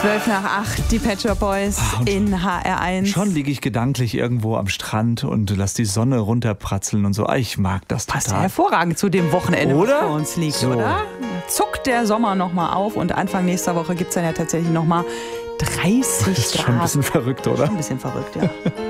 7:12, die Pet Shop Boys in HR1. Schon liege ich gedanklich irgendwo am Strand und lass die Sonne runterpratzeln und so. Ich mag das total. Passt ja hervorragend zu dem Wochenende, Oder? was vor uns liegt, So. oder? Zuckt der Sommer nochmal auf und Anfang nächster Woche gibt es dann ja tatsächlich nochmal 30 Das ist schon ein Grad. bisschen verrückt, oder? Schon ein bisschen verrückt, ja.